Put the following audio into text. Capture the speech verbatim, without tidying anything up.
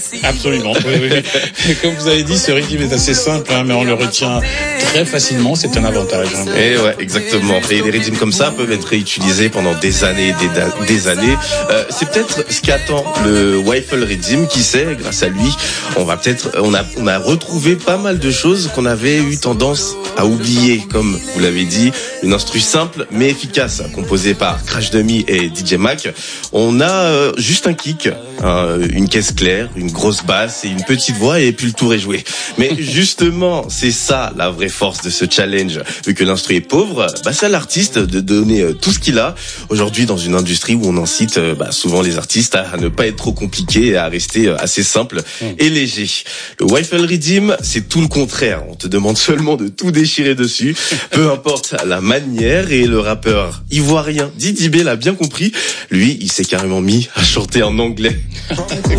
Absolument, oui, oui. Comme vous avez dit, ce rythme est assez simple, hein, mais on le retient très facilement, c'est un avantage. Hein. Et ouais, exactement. Et des rythmes comme ça peuvent être réutilisés pendant des années et des, des années. Euh, c'est peut-être ce qu'attend le Wi-Fi Rhythm, qui sait, grâce à lui, on va peut-être, on a, on a retrouvé pas mal de choses qu'on avait eu tendance à oublier, comme vous l'avez dit, une instru simple mais efficace, composée par Crash Dummy et D J Mac. On a euh, juste un kick, hein, une caisse claire, une grosse basse et une petite voix, et puis le tour est joué. Mais justement, c'est ça la vraie force de ce challenge. Vu que l'instru est pauvre, bah c'est à l'artiste de donner euh, tout ce qu'il a. Aujourd'hui, dans une industrie où on incite euh, bah, souvent les artistes à, à ne pas être trop compliqués et à rester euh, assez simple et léger. Le Wi-Fi Rhythm, c'est tout le contraire. On te demande seulement de tout déchirer dessus, peu importe la manière. Et le rappeur ivoirien Didi B l'a bien compris. Lui, il s'est carrément mis à chanter en anglais.